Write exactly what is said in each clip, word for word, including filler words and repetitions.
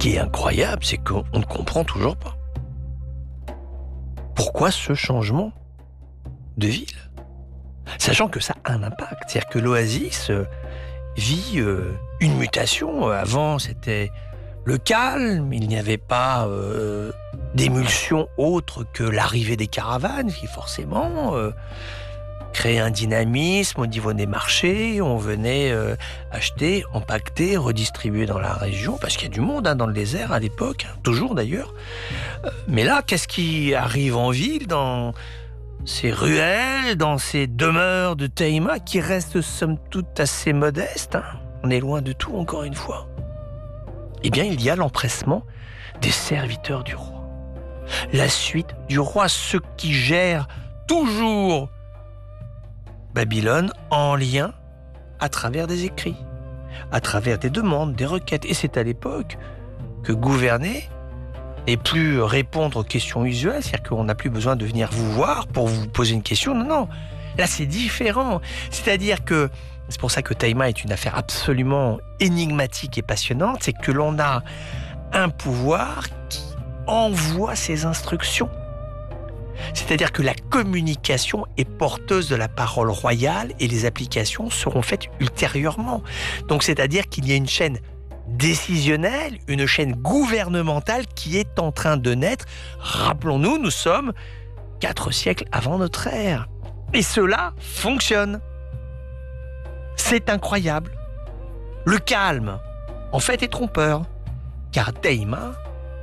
qui est incroyable, c'est qu'on ne comprend toujours pas. Pourquoi ce changement de ville? Sachant que ça a un impact. C'est-à-dire que l'Oasis euh, vit euh, une mutation. Avant, c'était le calme, il n'y avait pas euh, d'émulsion autre que l'arrivée des caravanes, qui forcément euh, créait un dynamisme au niveau des marchés. On venait euh, acheter, empaqueter, redistribuer dans la région, parce qu'il y a du monde hein, dans le désert à l'époque, hein, toujours d'ailleurs. Euh, mais là, qu'est-ce qui arrive en ville, dans ces ruelles, dans ces demeures de Tehima, qui restent somme toute assez modestes, hein. On est loin de tout, encore une fois. Eh bien, il y a l'empressement des serviteurs du roi. La suite du roi, ceux qui gèrent toujours Babylone en lien à travers des écrits, à travers des demandes, des requêtes. Et c'est à l'époque que gouverner et plus répondre aux questions usuelles, c'est-à-dire qu'on n'a plus besoin de venir vous voir pour vous poser une question. Non, non, là c'est différent. C'est-à-dire que, c'est pour ça que Tehima est une affaire absolument énigmatique et passionnante, c'est que l'on a un pouvoir qui envoie ses instructions. C'est-à-dire que la communication est porteuse de la parole royale et les applications seront faites ultérieurement. Donc c'est-à-dire qu'il y a une chaîne décisionnelle, une chaîne gouvernementale qui est en train de naître. Rappelons-nous, nous sommes quatre siècles avant notre ère. Et cela fonctionne. C'est incroyable. Le calme, en fait, est trompeur. Car Tehima,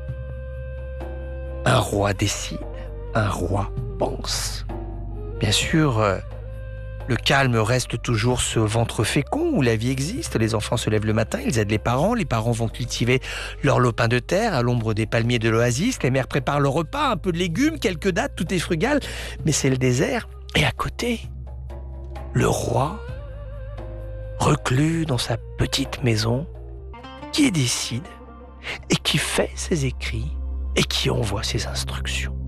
un roi décide, un roi pense. Bien sûr, euh, le calme reste toujours ce ventre fécond où la vie existe. Les enfants se lèvent le matin, ils aident les parents. Les parents vont cultiver leur lopin de terre à l'ombre des palmiers de l'oasis. Les mères préparent le repas, un peu de légumes, quelques dattes, tout est frugal. Mais c'est le désert. Et à côté, le roi, reclus dans sa petite maison, qui décide et qui fait ses écrits et qui envoie ses instructions.